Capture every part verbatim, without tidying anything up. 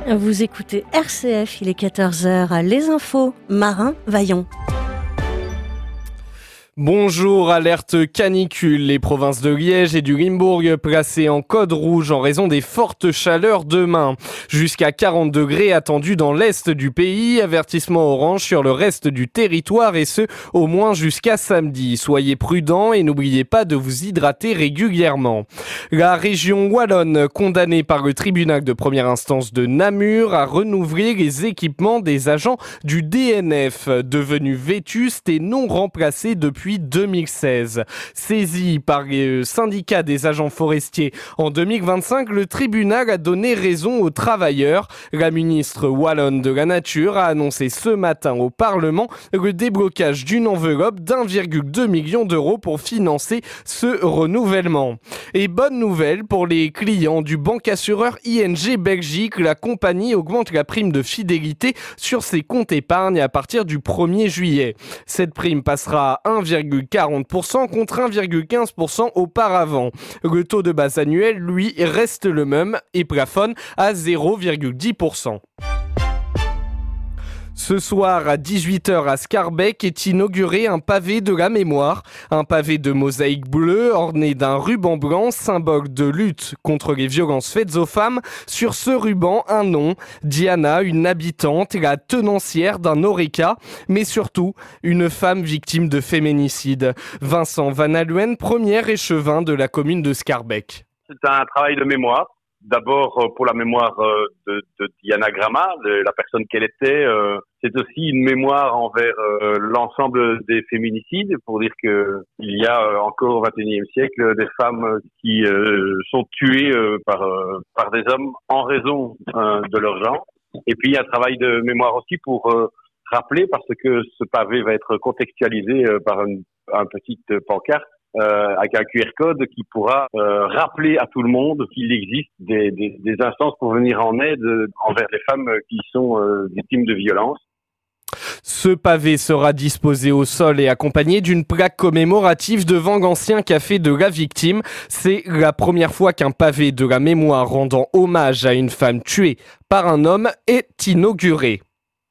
Vous écoutez R C F, il est quatorze heures, les infos, Marin Vaillant. Bonjour, alerte canicule. Les provinces de Liège et du Limbourg placées en code rouge en raison des fortes chaleurs demain. Jusqu'à quarante degrés attendus dans l'est du pays. Avertissement orange sur le reste du territoire et ce, au moins jusqu'à samedi. Soyez prudents et n'oubliez pas de vous hydrater régulièrement. La région wallonne, condamnée par le tribunal de première instance de Namur à renouveler les équipements des agents du D N F, devenus vétustes et non remplacés depuis deux mille seize. Saisi par les syndicats des agents forestiers en deux mille vingt-cinq, le tribunal a donné raison aux travailleurs. La ministre wallonne de la Nature a annoncé ce matin au Parlement le déblocage d'une enveloppe d'un virgule deux million d'euros pour financer ce renouvellement. Et bonne nouvelle pour les clients du bancassureur I N G Belgique, la compagnie augmente la prime de fidélité sur ses comptes épargne à partir du premier juillet. Cette prime passera à un virgule quarante pour cent contre un virgule quinze pour cent auparavant. Le taux de base annuel, lui, reste le même et plafonne à zéro virgule dix pour cent. Ce soir à dix-huit heures à Scarbeck est inauguré un pavé de la mémoire, un pavé de mosaïque bleue orné d'un ruban blanc, symbole de lutte contre les violences faites aux femmes. Sur ce ruban, un nom, Diana, une habitante, la tenancière d'un oreca, mais surtout une femme victime de féminicide. Vincent Van Aluen, premier échevin de la commune de Scarbeck. C'est un travail de mémoire. D'abord pour la mémoire de, de Diana Grama, de la personne qu'elle était. C'est aussi une mémoire envers l'ensemble des féminicides, pour dire que il y a encore au vingt et unième siècle des femmes qui sont tuées par par des hommes en raison de leur genre. Et puis il y a un travail de mémoire aussi pour rappeler, parce que ce pavé va être contextualisé par une, une petite pancarte. Euh, avec un Q R code qui pourra euh, rappeler à tout le monde qu'il existe des, des, des instances pour venir en aide envers les femmes qui sont euh, victimes de violences. Ce pavé sera disposé au sol et accompagné d'une plaque commémorative devant l'ancien café de la victime. C'est la première fois qu'un pavé de la mémoire rendant hommage à une femme tuée par un homme est inauguré.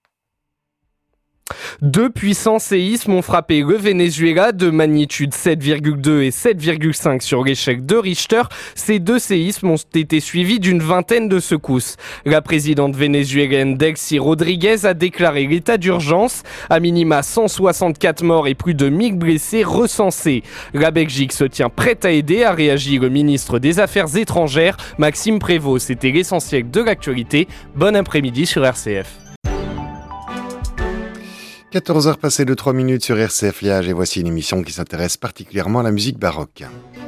Deux puissants séismes ont frappé le Venezuela de magnitude sept virgule deux et sept virgule cinq sur l'échelle de Richter. Ces deux séismes ont été suivis d'une vingtaine de secousses. La présidente vénézuélienne Delcy Rodriguez a déclaré l'état d'urgence, à minima cent soixante-quatre morts et plus de mille blessés recensés. La Belgique se tient prête à aider, a réagi le ministre des Affaires étrangères, Maxime Prévost. C'était l'essentiel de l'actualité. Bon après-midi sur R C F. quatorze heures passées de trois minutes sur R C F Liège et voici une émission qui s'intéresse particulièrement à la musique baroque.